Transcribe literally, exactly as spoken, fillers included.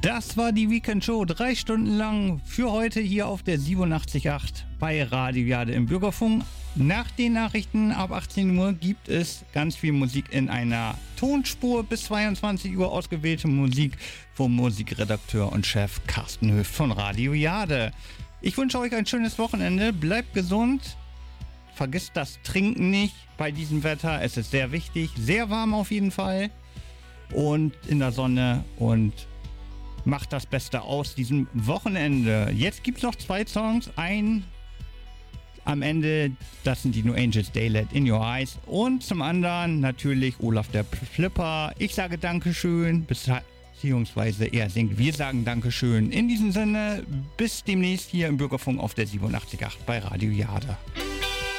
Das war die Weekend Show, drei Stunden lang für heute hier auf der siebenundachtzig Komma acht bei Radio Jade im Bürgerfunk. Nach den Nachrichten ab achtzehn Uhr gibt es ganz viel Musik in einer Tonspur. Bis zweiundzwanzig Uhr ausgewählte Musik vom Musikredakteur und Chef Carsten Höft von Radio Jade. Ich wünsche euch ein schönes Wochenende, bleibt gesund, vergisst das Trinken nicht bei diesem Wetter, es ist sehr wichtig, sehr warm auf jeden Fall und in der Sonne und macht das Beste aus diesem Wochenende. Jetzt gibt es noch zwei Songs, ein am Ende, das sind die New Angels Daylight in Your Eyes und zum anderen natürlich Olaf der Flipper. Ich sage Dankeschön, beziehungsweise er singt, wir sagen Dankeschön. In diesem Sinne, bis demnächst hier im Bürgerfunk auf der siebenundachtzig Komma acht bei Radio Jade.